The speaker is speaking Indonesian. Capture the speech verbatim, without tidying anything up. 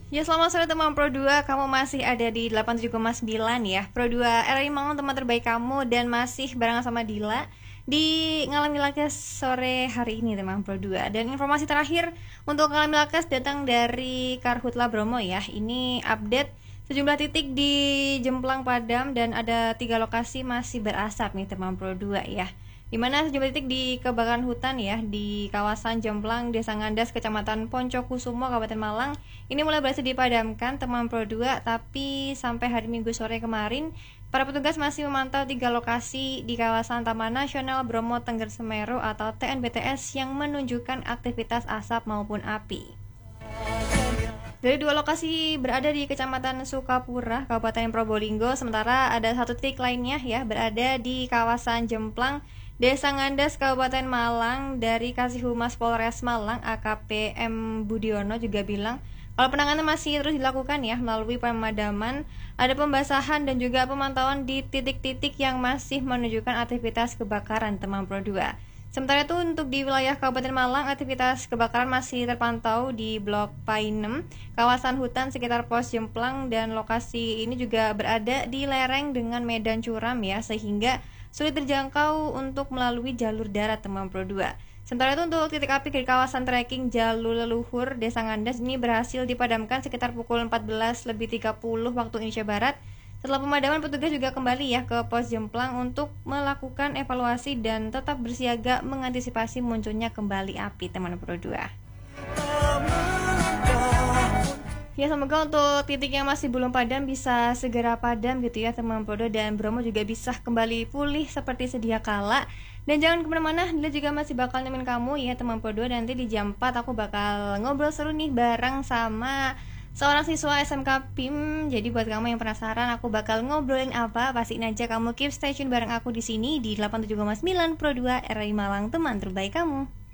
Ya, selamat sore teman Pro dua. Kamu masih ada di delapan puluh tujuh koma sembilan ya. Pro dua R I Malang, teman terbaik kamu, dan masih barengan sama Dila di Ngalami Lakas sore hari ini teman Pro dua. Dan informasi terakhir untuk Ngalami Lakas datang dari Karhutla Bromo ya. Ini update sejumlah titik di Jemplang padam dan ada tiga lokasi masih berasap nih teman Pro dua ya. Di mana sejumlah titik di kebakaran hutan ya di kawasan Jemplang, Desa Ngandas, Kecamatan Poncokusumo, Kabupaten Malang. Ini mulai berhasil dipadamkan teman Pro dua, tapi sampai hari Minggu sore kemarin para petugas masih memantau tiga lokasi di kawasan Taman Nasional Bromo Tengger Semeru atau T N B T S yang menunjukkan aktivitas asap maupun api. Dari dua lokasi berada di Kecamatan Sukapura, Kabupaten Probolinggo, sementara ada satu titik lainnya ya berada di kawasan Jemplang, Desa Ngandas, Kabupaten Malang. Dari Kasih Humas Polres Malang, A K P M Budiono juga bilang kalau penanganan masih terus dilakukan ya melalui pemadaman, ada pembasahan dan juga pemantauan di titik-titik yang masih menunjukkan aktivitas kebakaran teman Pro dua. Sementara itu untuk di wilayah Kabupaten Malang, aktivitas kebakaran masih terpantau di Blok Painem, kawasan hutan sekitar Pos Jemplang, dan lokasi ini juga berada di lereng dengan medan curam ya, sehingga sulit terjangkau untuk melalui jalur darat teman Pro dua. Sementara itu untuk titik api di kawasan trekking Jalur Leluhur Desa Ngandas ini berhasil dipadamkan sekitar pukul empat belas lebih tiga puluh waktu Indonesia Barat. Setelah pemadaman, petugas juga kembali ya ke Pos Jemplang untuk melakukan evaluasi dan tetap bersiaga mengantisipasi munculnya kembali api teman Pro dua. Ya, semoga untuk titik yang masih belum padam bisa segera padam gitu ya teman Pro dua, dan Bromo juga bisa kembali pulih seperti sedia kala. Dan jangan kemana-mana, Dila juga masih bakal nemenin kamu ya teman Pro dua. Nanti di jam empat aku bakal ngobrol seru nih bareng sama seorang siswa S M K P I M. Jadi buat kamu yang penasaran aku bakal ngobrolin apa, pastiin aja kamu keep stay tune bareng aku di sini di delapan puluh tujuh koma sembilan Pro dua R I Malang, teman terbaik kamu.